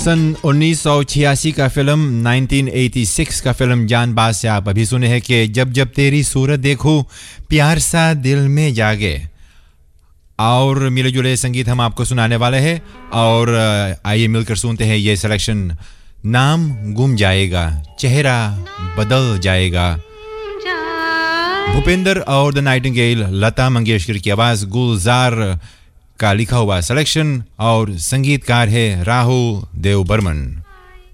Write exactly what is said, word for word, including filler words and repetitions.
सन उन्नीस सौ छियासी का फिल्म उन्नीस सौ छियासी का फिल्म जान बाज से आप अभी सुने हैं कि जब जब तेरी सूरत देखूं प्यार सा दिल में जागे। और मिले जुले संगीत हम आपको सुनाने वाले हैं और आइए मिलकर सुनते हैं ये सिलेक्शन। नाम गुम जाएगा, चेहरा बदल जाएगा। भूपेंद्र और द नाइटिंगेल, लता मंगेशकर की आवाज, गुलजार का लिखा हुआ सिलेक्शन और संगीतकार है राहुल देव बर्मन।